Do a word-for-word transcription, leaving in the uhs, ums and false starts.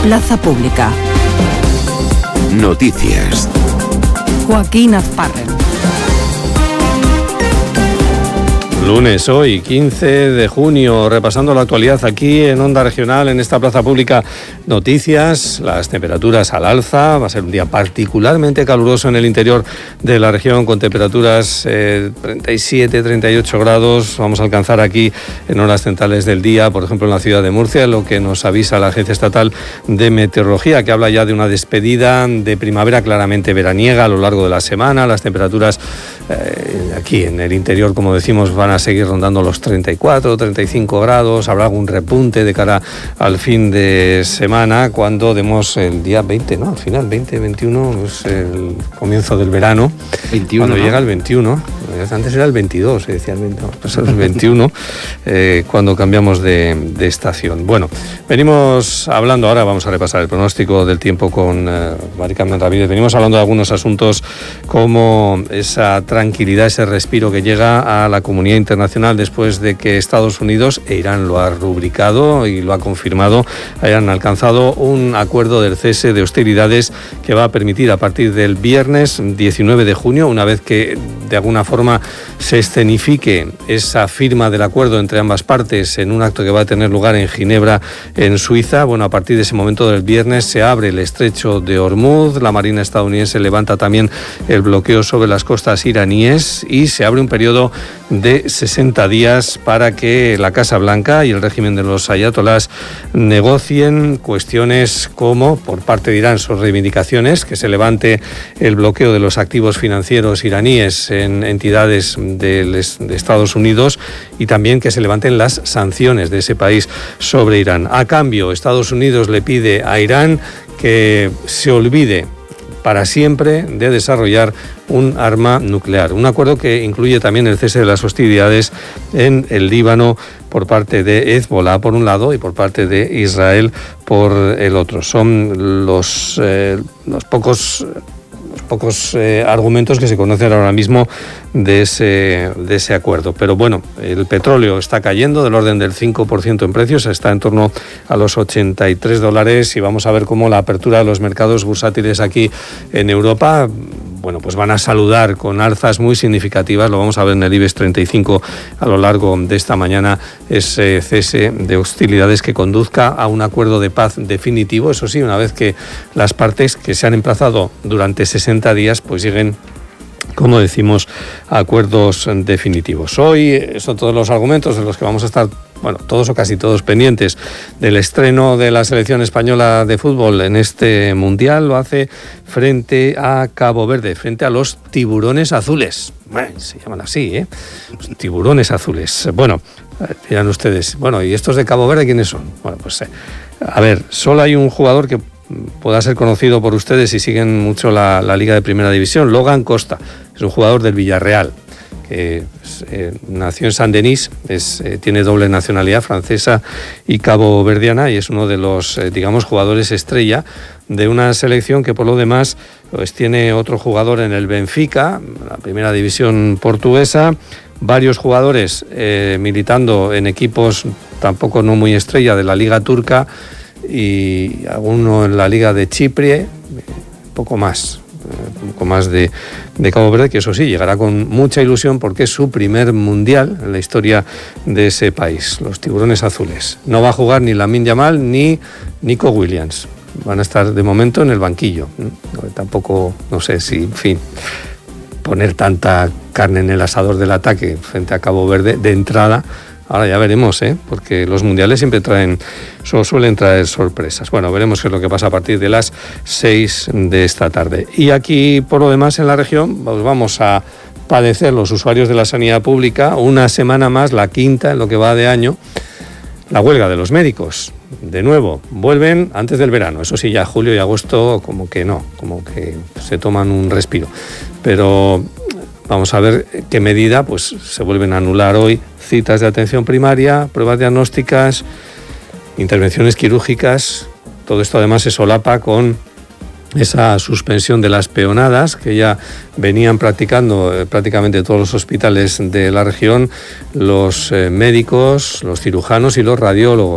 Plaza Pública. Noticias. Joaquín Azparren. Lunes, hoy, quince de junio, repasando la actualidad aquí en Onda Regional, en esta plaza pública. Noticias, las temperaturas al alza, va a ser un día particularmente caluroso en el interior de la región, con temperaturas eh, treinta y siete, treinta y ocho grados. Vamos a alcanzar aquí en horas centrales del día, por ejemplo en la ciudad de Murcia, lo que nos avisa la Agencia Estatal de Meteorología, que habla ya de una despedida de primavera claramente veraniega a lo largo de la semana. Las temperaturas eh, aquí en el interior, como decimos, van a seguir rondando los treinta y cuatro, treinta y cinco grados. Habrá algún repunte de cara al fin de semana, cuando demos el día veinte, ¿no? Al final, veinte, veintiuno, es el comienzo del verano. veintiuno, cuando ¿no? llega el veintiuno, antes era el veintidós, se decía el veinte, no, pues el veintiuno, eh, cuando cambiamos de, de estación. Bueno, venimos hablando, ahora vamos a repasar el pronóstico del tiempo con eh, Mari Carmen Ramírez. Venimos hablando de algunos asuntos como esa tranquilidad, ese respiro que llega a la comunidad internacional después de que Estados Unidos, e Irán lo ha rubricado y lo ha confirmado, hayan alcanzado un acuerdo del cese de hostilidades que va a permitir a partir del viernes diecinueve de junio, una vez que de alguna forma se escenifique esa firma del acuerdo entre ambas partes en un acto que va a tener lugar en Ginebra, en Suiza. Bueno, a partir de ese momento del viernes se abre el estrecho de Hormuz, la Marina estadounidense levanta también el bloqueo sobre las costas iraníes y se abre un periodo de sesenta días para que la Casa Blanca y el régimen de los ayatolás negocien cuestiones como, por parte de Irán, sus reivindicaciones, que se levante el bloqueo de los activos financieros iraníes en entidades de, les, de Estados Unidos, y también que se levanten las sanciones de ese país sobre Irán. A cambio, Estados Unidos le pide a Irán que se olvide para siempre de desarrollar un arma nuclear. Un acuerdo que incluye también el cese de las hostilidades en el Líbano por parte de Hezbollah por un lado y por parte de Israel por el otro. Son los, eh, los pocos... pocos eh, argumentos que se conocen ahora mismo de ese, de ese acuerdo. Pero bueno, el petróleo está cayendo del orden del cinco por ciento en precios, está en torno a los ochenta y tres dólares, y vamos a ver cómo la apertura de los mercados bursátiles aquí en Europa, bueno, pues van a saludar con alzas muy significativas. Lo vamos a ver en el IBEX treinta y cinco a lo largo de esta mañana, ese cese de hostilidades que conduzca a un acuerdo de paz definitivo. Eso sí, una vez que las partes que se han emplazado durante sesenta días pues lleguen, como decimos, a acuerdos definitivos. Hoy son todos los argumentos de los que vamos a estar, bueno, todos o casi todos pendientes del estreno de la selección española de fútbol en este Mundial. Lo hace frente a Cabo Verde, frente a los tiburones azules. Bueno, se llaman así, ¿eh? Los tiburones azules. Bueno, dirán ustedes, bueno, ¿y estos de Cabo Verde quiénes son? Bueno, pues, eh, a ver, solo hay un jugador que pueda ser conocido por ustedes si siguen mucho la, la Liga de Primera División, Logan Costa. Es un jugador del Villarreal, que eh, nació en Saint-Denis, es, eh, tiene doble nacionalidad, francesa y caboverdiana, y es uno de los, eh, digamos, jugadores estrella de una selección que por lo demás pues tiene otro jugador en el Benfica, la primera división portuguesa, varios jugadores eh, militando en equipos tampoco no muy estrella de la Liga Turca, y alguno en la Liga de Chipre, poco más. Un poco más de, de Cabo Verde, que eso sí, llegará con mucha ilusión porque es su primer mundial en la historia de ese país, los tiburones azules. No va a jugar ni Lamine Yamal ni Nico Williams, van a estar de momento en el banquillo. Tampoco, no sé si, en fin, poner tanta carne en el asador del ataque frente a Cabo Verde de entrada. Ahora ya veremos, ¿eh? Porque los mundiales siempre traen, suelen traer sorpresas. Bueno, veremos qué es lo que pasa a partir de las seis de esta tarde. Y aquí, por lo demás, en la región, pues vamos a padecer los usuarios de la sanidad pública una semana más, la quinta en lo que va de año, la huelga de los médicos. De nuevo, vuelven antes del verano. Eso sí, ya julio y agosto como que no, como que se toman un respiro. Pero vamos a ver qué medida pues se vuelven a anular hoy. Citas de atención primaria, pruebas diagnósticas, intervenciones quirúrgicas. Todo esto además se solapa con esa suspensión de las peonadas que ya venían practicando eh, prácticamente todos los hospitales de la región, los eh, médicos, los cirujanos y los radiólogos.